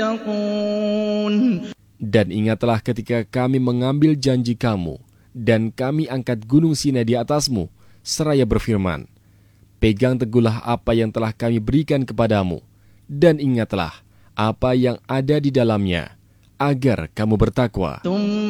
Dan ingatlah ketika kami mengambil janji kamu, dan kami angkat gunung Sinai di atasmu, seraya berfirman, pegang teguhlah apa yang telah kami berikan kepadamu, dan ingatlah apa yang ada di dalamnya, agar kamu bertakwa.